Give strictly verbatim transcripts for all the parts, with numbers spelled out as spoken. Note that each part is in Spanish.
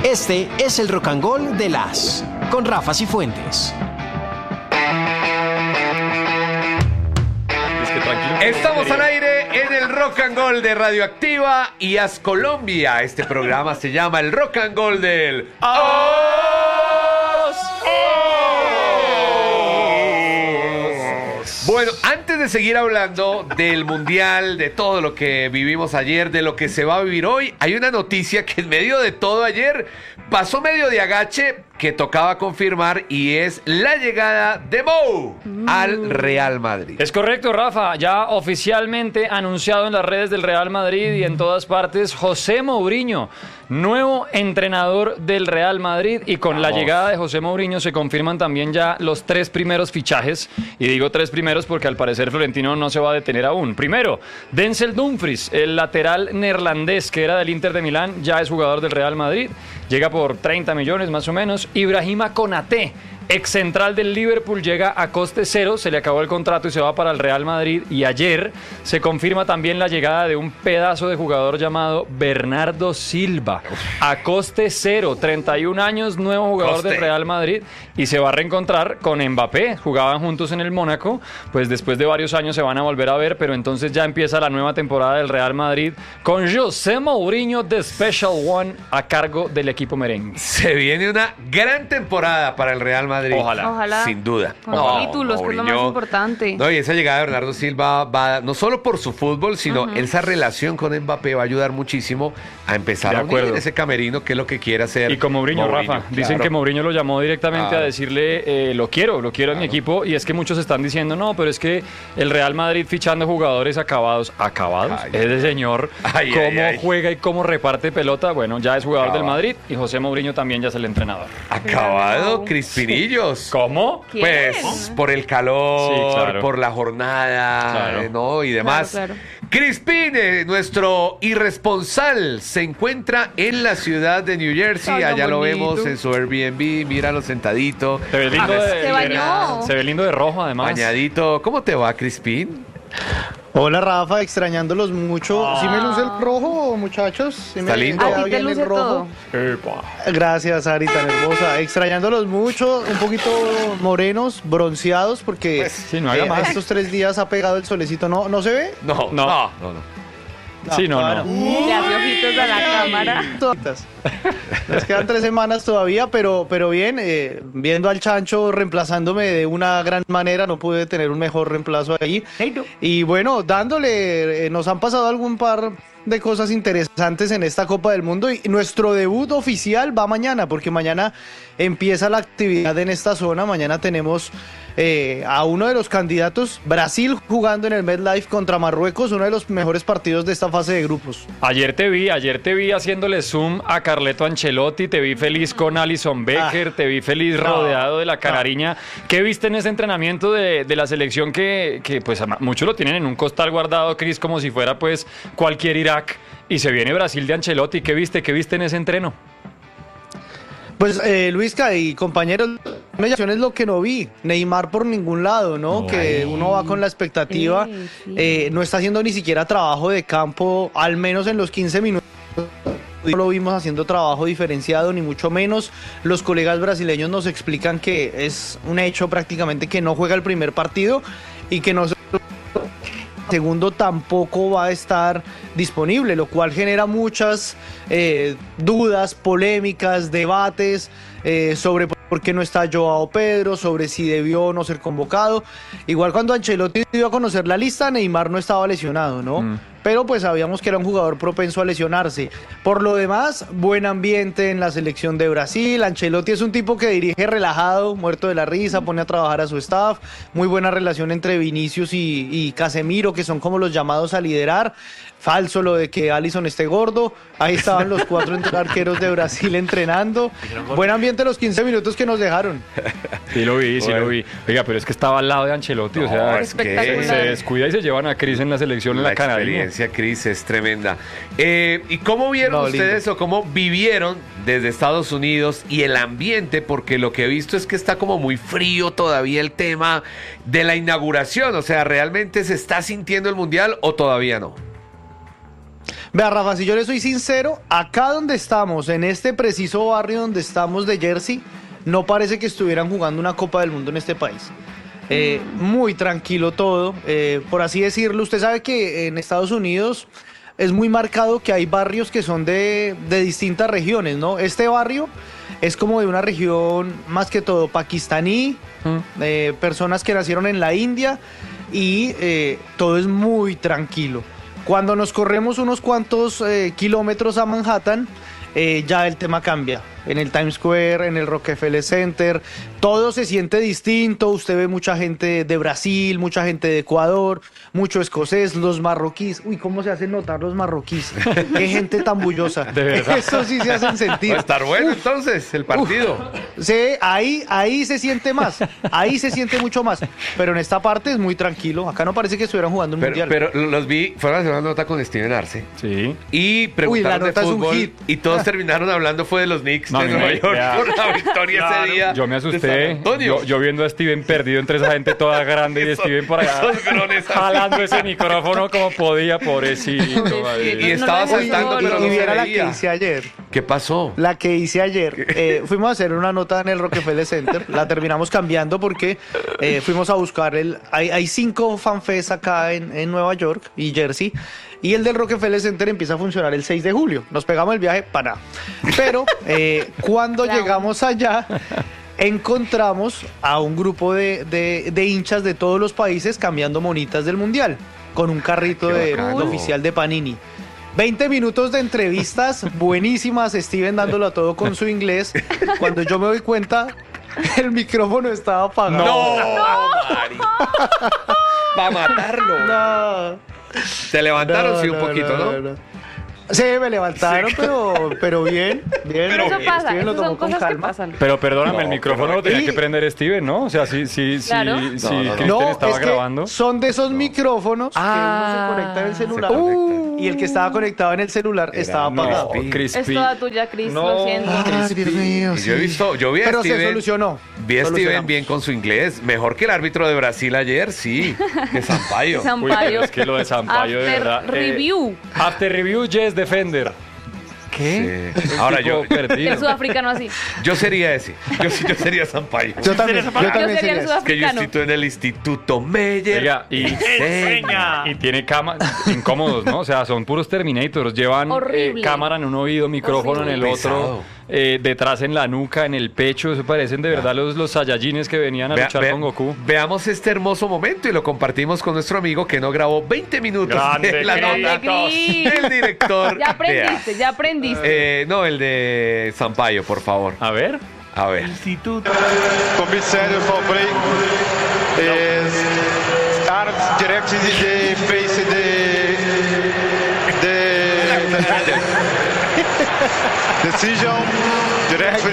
Este es el Rock and Roll de las con Rafa Cifuentes. Estamos al aire en el Rock and Roll de Radioactiva y As Colombia. Este programa se llama el Rock and Roll del As. Bueno, antes de seguir hablando del Mundial, de todo lo que vivimos ayer, de lo que se va a vivir hoy, hay una noticia que en medio de todo ayer pasó medio de agache que tocaba confirmar y es la llegada de Mou mm. al Real Madrid. Es correcto, Rafa. Ya oficialmente anunciado en las redes del Real Madrid y en todas partes, José Mourinho, nuevo entrenador del Real Madrid, y con Vamos. la llegada de José Mourinho se confirman también ya los tres primeros fichajes, y digo tres primeros porque al parecer Florentino no se va a detener aún. Primero, Denzel Dumfries, el lateral neerlandés que era del Inter de Milán, ya es jugador del Real Madrid, llega por treinta millones más o menos. Ibrahima Konaté, ex central del Liverpool, llega a coste cero, se le acabó el contrato y se va para el Real Madrid. Y ayer se confirma también la llegada de un pedazo de jugador llamado Bernardo Silva, a coste cero, treinta y un años, nuevo jugador coste. del Real Madrid, y se va a reencontrar con Mbappé. Jugaban juntos en el Mónaco, pues después de varios años se van a volver a ver, pero entonces ya empieza la nueva temporada del Real Madrid con José Mourinho de Special One a cargo del equipo merengue. Se viene una gran temporada para el Real Madrid. Ojalá. Ojalá. Sin duda. Con no, títulos, que es lo más importante. No, y esa llegada de Bernardo Silva va no solo por su fútbol, sino uh-huh. esa relación con Mbappé va a ayudar muchísimo a empezar a unir ese camerino, que es lo que quiere hacer. Y con Mourinho, Mourinho Rafa. Claro. Dicen que Mourinho lo llamó directamente ah. a decirle, eh, lo quiero, lo quiero claro. en mi equipo. Y es que muchos están diciendo, no, pero es que el Real Madrid fichando jugadores acabados. ¿Acabados? Ay, ese señor, ay, cómo ay, ay. juega y cómo reparte pelota. Bueno, ya es jugador Acabado. del Madrid y José Mourinho también ya es el entrenador. Acabado, Crispinillos. ¿Cómo? ¿Quién? Pues por el calor, sí, claro. por la jornada, claro. eh, ¿no? Y demás. Claro, claro. Crispin, eh, nuestro irresponsal, se encuentra en la ciudad de New Jersey. Ay, allá bonito. Lo vemos en su Airbnb. Míralo sentadito. Se ve lindo, ah, de, se bañó. Se ve lindo de rojo, además. Bañadito. ¿Cómo te va, Crispin? Hola, Rafa, extrañándolos mucho. Ah. ¿Sí me luce el rojo, muchachos? ¿Sí Está me lindo. ¿A ti te luce todo? Gracias, Ari, tan hermosa. Extrañándolos mucho, un poquito morenos, bronceados, porque pues, sí, no haga eh, más. Estos tres días ha pegado el solecito. ¿No, ¿no se ve? No, no, no. no, no. Sí, no, no. Le hace ojitos a la cámara. Nos quedan tres semanas todavía, pero, pero bien, eh, viendo al Chancho reemplazándome de una gran manera, no pude tener un mejor reemplazo ahí. Y bueno, dándole, eh, nos han pasado algún par de cosas interesantes en esta Copa del Mundo, y nuestro debut oficial va mañana, porque mañana empieza la actividad en esta zona. Mañana tenemos eh, a uno de los candidatos, Brasil, jugando en el MetLife contra Marruecos, uno de los mejores partidos de esta fase de grupos. Ayer te vi, ayer te vi haciéndole zoom a Carleto Ancelotti, te vi feliz con Alisson Becker, ah, te vi feliz no, rodeado de la canariña. No. ¿Qué viste en ese entrenamiento de, de la selección que, que pues muchos lo tienen en un costal guardado, Cris, como si fuera pues cualquier Irak? Y se viene Brasil de Ancelotti. ¿Qué viste? ¿Qué viste en ese entreno? Pues eh, Luisca y compañeros, es lo que no vi. Neymar por ningún lado, ¿no? Ay. Que uno va con la expectativa. Sí, sí. Eh, no está haciendo ni siquiera trabajo de campo, al menos en los quince minutos. No lo vimos haciendo trabajo diferenciado, ni mucho menos. Los colegas brasileños nos explican que es un hecho prácticamente que no juega el primer partido y que no se... segundo tampoco va a estar disponible, lo cual genera muchas eh, dudas, polémicas, debates eh, sobre por qué no está Joao Pedro, sobre si debió o no ser convocado. Igual cuando Ancelotti dio a conocer la lista, Neymar no estaba lesionado, ¿no? Mm. Pero pues sabíamos que era un jugador propenso a lesionarse. Por lo demás, buen ambiente en la selección de Brasil. Ancelotti es un tipo que dirige relajado, muerto de la risa, pone a trabajar a su staff. Muy buena relación entre Vinicius y, y Casemiro, que son como los llamados a liderar. Falso lo de que Alisson esté gordo. Ahí estaban los cuatro arqueros de Brasil entrenando. Buen ambiente los quince minutos que nos dejaron. Sí lo vi, sí bueno. lo vi. Oiga, pero es que estaba al lado de Ancelotti. No, o sea, es que se descuida y se llevan a Cris en la selección en la, la canariña. Cris, es tremenda. Eh, ¿Y cómo vieron no, ustedes lindo. o cómo vivieron desde Estados Unidos y el ambiente? Porque lo que he visto es que está como muy frío todavía el tema de la inauguración. O sea, ¿realmente se está sintiendo el Mundial o todavía no? Vea, Rafa, si yo le soy sincero, acá donde estamos, en este preciso barrio donde estamos de Jersey, no parece que estuvieran jugando una Copa del Mundo en este país. Eh, muy tranquilo todo, eh, por así decirlo. Usted sabe que en Estados Unidos es muy marcado que hay barrios que son de, de distintas regiones, ¿no? Este barrio es como de una región más que todo pakistaní, mm. eh, personas que nacieron en la India y eh, todo es muy tranquilo. Cuando nos corremos unos cuantos eh, kilómetros a Manhattan, eh, ya el tema cambia. En el Times Square, en el Rockefeller Center, todo se siente distinto. Usted ve mucha gente de Brasil, mucha gente de Ecuador, mucho escocés, los marroquíes. Uy, ¿cómo se hacen notar los marroquíes? Qué gente tan bullosa. De verdad. Eso sí se hacen sentir. Va a estar bueno uf, entonces el partido. Uf, sí, ahí, ahí se siente más. Ahí se siente mucho más. Pero en esta parte es muy tranquilo. Acá no parece que estuvieran jugando un pero, mundial. Pero los vi, fueron a hacer una nota con Steven Arce. Sí. Y preguntaron Uy, de fútbol. Y todos terminaron hablando fue de los Knicks. No, de Nueva York ya. Por la victoria claro. ese día. Yo me asusté. Yo, yo viendo a Steven perdido entre esa gente toda grande y eso, Steven por allá jalando ese micrófono como podía, pobrecito. Y, y estaba saltando, pero no y viera se la que hice ayer. ¿Qué pasó? La que hice ayer. Eh, fuimos a hacer una nota en el Rockefeller Center. La terminamos cambiando porque eh, fuimos a buscar el. Hay, hay cinco fanfests acá en, en Nueva York y Jersey. Y el del Rockefeller Center empieza a funcionar el seis de julio. Nos pegamos el viaje para. Pero eh, cuando claro. llegamos allá, encontramos a un grupo de, de, de hinchas de todos los países cambiando monitas del Mundial con un carrito de, de oficial de Panini. veinte minutos de entrevistas buenísimas, Steven dándolo a todo con su inglés. Cuando yo me doy cuenta, el micrófono estaba apagado. ¡No! no. Mari. Va a matarlo. No. Se levantaron, no, sí, un no, poquito, ¿no? no, no. Sí, me levantaron, sí. pero, pero bien, bien. Pero eso pasa, Steven lo tomó son con cosas calma. que pasan. Pero perdóname, no, el micrófono lo tenía y... que prender Steven, ¿no? O sea, si, si, claro. si, si no, no, Cristian no, estaba es que grabando. Son de esos no. micrófonos ah, que uno se conecta en el celular. Uh, y el que estaba conectado en el celular era estaba apagado. No, Crispy. Es toda tuya, Cris, no. lo siento. Ay, Dios mío, sí. Yo he visto, yo vi a Pero Steven, se solucionó. Vi a Steven bien con su inglés, mejor que el árbitro de Brasil ayer, sí, que Sampaio. Sampaio. Uy, pero es que lo de Sampaio de After verdad. review. Eh, after review, yes, defender. ¿Qué? Sí. Ahora yo, el sudafricano así. Yo sería ese. Yo, yo sería Sampaio. Yo también, yo también yo sería sería el ese. Que yo sudafricano. estoy en el Instituto Meyer. Oiga, y, enseña. y tiene cámaras incómodos, ¿no? O sea, son puros Terminators. Llevan eh, cámara en un oído, micrófono horrible. en el otro, eh, detrás en la nuca, en el pecho. Eso parecen de verdad los, los Saiyajines que venían a Vea, luchar vea, con Goku. Veamos este hermoso momento y lo compartimos con nuestro amigo que no grabó veinte minutos Grande, de la grande, nota. Cris. El director. Ya aprendiste, de ya aprendiste. eh, no, el de Sampaio, por favor. A ver. A ver. Instituto. Commissario van Break is Arts Directie de face de de Decision Direct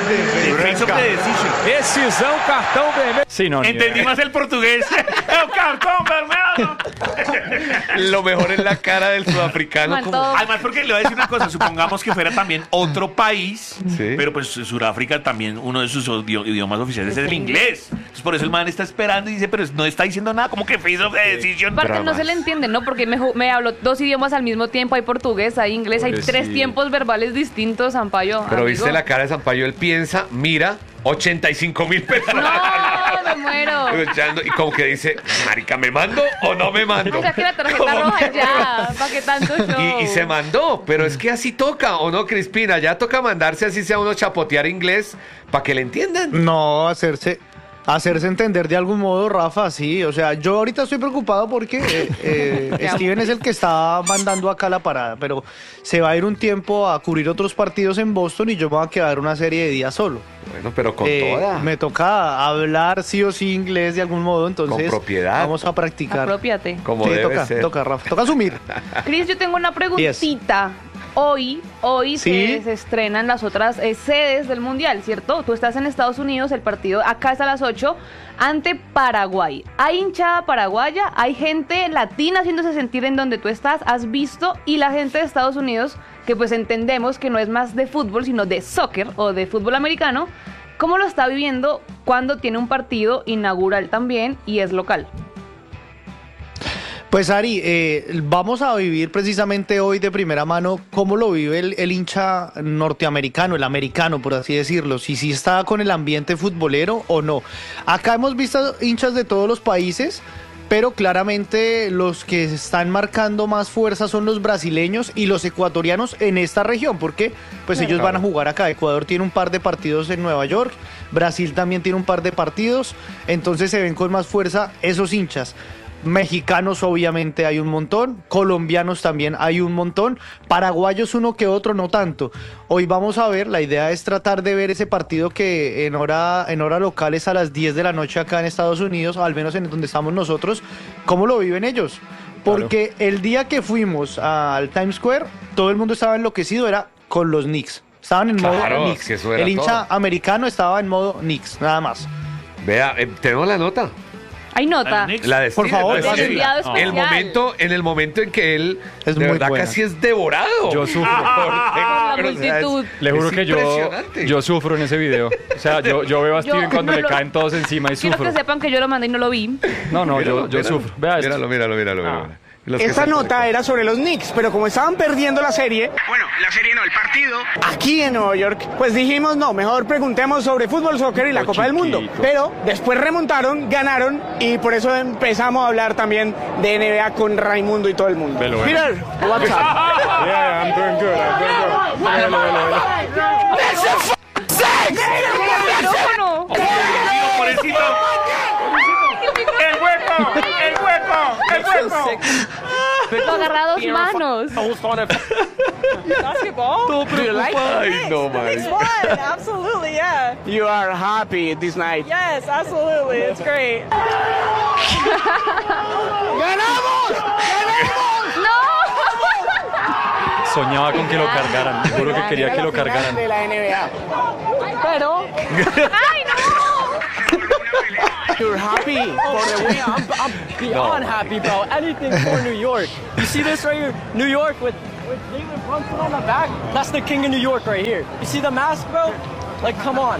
Decisão, cartão vermelho. Sí, no, Entendí más el portugués. ¡El cartón vermelho! Lo mejor es la cara del sudafricano. Como... Además, porque le voy a decir una cosa. Supongamos que fuera también otro país, sí. pero pues Sudáfrica también, uno de sus idiomas oficiales es el inglés. Entonces por eso el man está esperando y dice, pero no está diciendo nada, como que face of the decision. Aparte no se le entiende, ¿no? Porque me, me habló dos idiomas al mismo tiempo. Hay portugués, hay inglés, hay Pobrecito. tres tiempos verbales distintos, Sampaio. Pero amigo. viste la cara de Sampaio, él piensa, mira, ochenta y cinco mil personas. No, me muero. Escuchando, y como que dice, marica, ¿me mando o no me mando? O sea que la tarjeta ¿Cómo? roja ya, ¿para qué tanto show? Y, y se mandó, pero es que así toca, ¿o no, Crispina? Ya toca mandarse así sea uno chapotear inglés para que le entiendan. No, hacerse... Hacerse entender de algún modo, Rafa, sí. O sea, yo ahorita estoy preocupado porque eh, eh, Steven es el que está mandando acá la parada, pero se va a ir un tiempo a cubrir otros partidos en Boston y yo me voy a quedar una serie de días solo. Bueno, pero con Eh, toda. Me toca hablar sí o sí inglés de algún modo, entonces Con propiedad. vamos a practicar. Apropiate. Como Sí, debe toca, ser. toca, Rafa. Toca asumir. Cris, yo tengo una preguntita. Hoy, hoy Sí. se, se estrenan las otras eh, sedes del Mundial, ¿cierto? Tú estás en Estados Unidos, el partido acá es a las ocho, ante Paraguay. ¿Hay hinchada paraguaya? ¿Hay gente latina haciéndose sentir en donde tú estás? ¿Has visto? Y la gente de Estados Unidos, que pues entendemos que no es más de fútbol, sino de soccer o de fútbol americano, ¿cómo lo está viviendo cuando tiene un partido inaugural también y es local? Pues Ari, eh, vamos a vivir precisamente hoy de primera mano cómo lo vive el, el hincha norteamericano, el americano, por así decirlo, si sí está con el ambiente futbolero o no. Acá hemos visto hinchas de todos los países, pero claramente los que están marcando más fuerza son los brasileños y los ecuatorianos en esta región, porque pues ellos van a jugar acá. Ecuador tiene un par de partidos en Nueva York, Brasil también tiene un par de partidos, entonces se ven con más fuerza esos hinchas. Mexicanos obviamente hay un montón, colombianos también hay un montón, paraguayos uno que otro no tanto. Hoy vamos a ver, la idea es tratar de ver ese partido que en hora, en hora local es a las diez de la noche acá en Estados Unidos, al menos en donde estamos nosotros, cómo lo viven ellos. Porque claro, el día que fuimos al Times Square, todo el mundo estaba enloquecido, era con los Knicks. Estaban en modo Claro, Knicks. es que eso era El hincha todo. americano estaba en modo Knicks, nada más. Vea, eh, tenemos la nota. Hay nota. La de Por Steven, favor, la de Del Steven. enviado El especial. momento, en el momento en que él Es de muy verdad buena. casi es devorado. Yo sufro. Porque- Por la pero, o sea, es- multitud. Le juro es que yo, impresionante. yo sufro en ese video. O sea, yo, yo veo a Yo- Steven cuando no le lo- caen todos encima y Quiero sufro. que sepan que yo lo mandé y no lo vi. No, no, Míralo, yo, yo míralo. sufro. Vea esto. Míralo, míralo, míralo, míralo. Ah. Los que Esta están nota conectados. era sobre los Knicks, pero como estaban perdiendo la serie, bueno, la serie no, el partido, aquí en Nueva York, pues dijimos, no, mejor preguntemos sobre fútbol, soccer y la Oh, Copa del Mundo. chiquito. Pero después remontaron, ganaron, y por eso empezamos a hablar también de N B A con Raimundo y todo el mundo. Velo, velo. Peter, what's up? Yeah, I'm doing good, I'm doing good. Velo, velo, velo. ¡Micrófono! Pobrecito. El hueco, el hueco, el hueco. Lo agarra a dos manos. Basketball? Do you like it? Ay, no, man. It's fun, absolutely, yeah. You are happy this night. Yes, absolutely, it's great. Soñaba con que lo cargaran. Te juro que Bueno, quería era que la lo final cargaran. de la N B A. Pero, ¡Ay, no! You're happy for the win. I'm, I'm beyond happy, bro. Anything for New York. You see this right here? New York with, with David Brunson on the back? That's the king of New York right here. You see the mask, bro? Like, come on.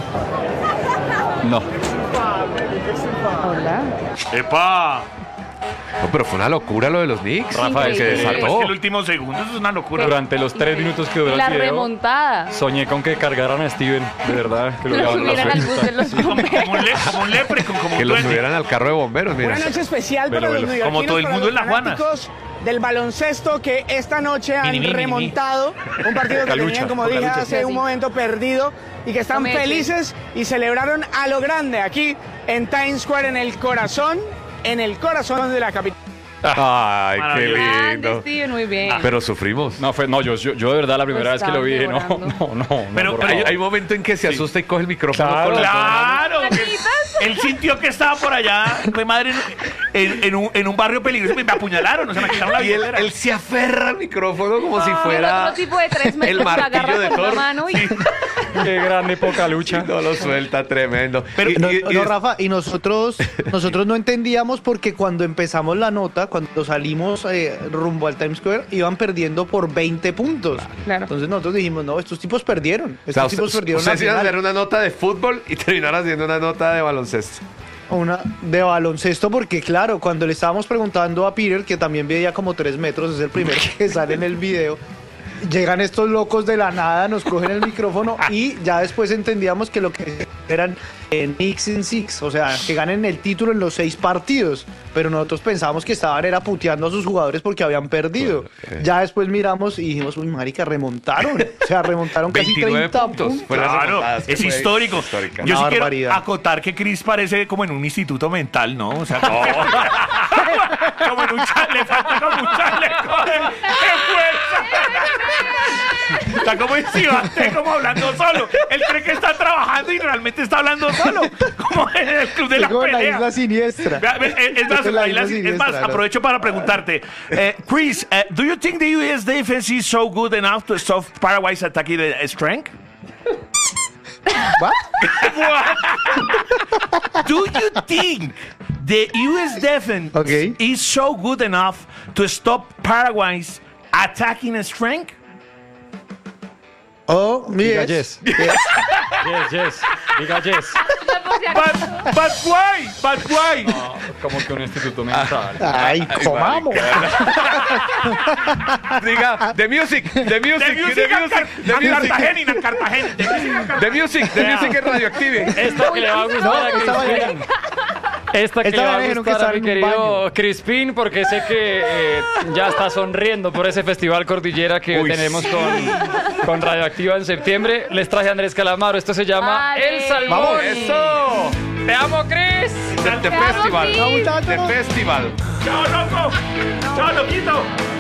No. Hola. ¡Epa! No, pero fue una locura lo de los Knicks. Rafael, que que Es desató. que el último segundo eso es una locura. Durante los tres minutos que duró La el video, remontada. soñé con que cargaran a Steven. De verdad. Que lo, Lo llevaban a la subieran al suelta. bus de los Como, bomberos. como un le, como un lepre, como, como Que un los duende. subieran al carro de bomberos, mira. Una noche especial Velo, para los velo. neoyorquinos, Como todo el para mundo los en la Juana. fanáticos del baloncesto que esta noche han Mini, mini, mini. remontado un partido que Poca lucha, tenían, como poca dije, lucha. hace un momento perdido y que están Come, felices y celebraron a lo grande aquí en Times Square, en el corazón, en el corazón de la capital. Ay, qué Maravilloso. Grande, lindo. Steven, muy bien. Pero sufrimos. No, fue, no yo, yo, yo de verdad la primera vez que lo vi dije, no, Estaban no, no, no. Pero- por pero Hay, favor. hay un momento en que se asusta y coge el micrófono Claro, con la ¡Claro! Manitas. Él sintió que estaba por allá, fue madre, en, en un, en un barrio peligroso, y me apuñalaron, o sea, me quitaron la Y él, billetera. él se aferra al micrófono como si Y el fuera otro tipo de tres metros el se agarra martillo de con una Thor. mano y... Qué grande, poca lucha. No lo suelta, tremendo. Pero, Y- no, y- y- no, Rafa, y nosotros nosotros no entendíamos porque cuando empezamos la nota, cuando salimos eh, rumbo al Times Square, iban perdiendo por veinte puntos. Claro. Entonces nosotros dijimos, no, estos tipos perdieron. o Estos sea, tipos usted- perdieron la ustedes iban a final. hacer una nota de fútbol y terminaron haciendo una nota de baloncesto. Una de baloncesto, porque claro, cuando le estábamos preguntando a Peter, que también veía como tres metros, es el primero que sale en el video, llegan estos locos de la nada, nos cogen el micrófono y ya después entendíamos que lo que eran en Knicks in Six, o sea, que ganen el título en los seis partidos, pero nosotros pensábamos que estaban era puteando a sus jugadores porque habían perdido. Ya después miramos y dijimos, uy, marica, remontaron, o sea, remontaron casi veintinueve treinta puntos. puntos. Fue la Claro, remontada, es que es fue histórico. histórica. Yo Una sí quiero barbaridad. acotar que Chris parece como en un instituto mental, ¿no? O sea, como, como en un chaleco, le falta como un chaleco de, de fuerza. Está como encibante, como hablando solo. Él cree que está trabajando y realmente está hablando solo, como en el club de la Como en la pelea. isla siniestra. Vea, ve, Es, es más, En la ahí isla las- es siniestra, más, ¿no? aprovecho para preguntarte, eh, Chris, eh, do you think the U S defense is so good enough to stop Paraguay's attacking the strength? ¿Va? What? Do you think the U S defense Okay. is so good enough to stop Paraguay's attacking strength? Oh, Diga yes. yes. Yes, yes. Diga yes. Me puse Bad, bad guay, bad guay. No, como que un instituto mental. Ay, comamos. Diga, The Music, The Music, The Music, The Music, The a Music. Cartagena, en Cartagena. The Music, a The Music, The Music es radioactive. Esta que le va a gustar a esta Crispín. Esta que Esta le va me a dijeron que gustar a estaba mi en un querido baño. Crispín, porque sé que eh, ya está sonriendo por ese festival Cordillera que Uy, tenemos sí. con, con Radioactiva en septiembre. Les traje a Andrés Calamaro. Esto se llama Vale. El Salmón. Vamos, eso. ¡Te amo, Cris! The, the Te amo, Festival. Cris. Chao, The muchachos. Festival. Chao, loco. Chao, loquito.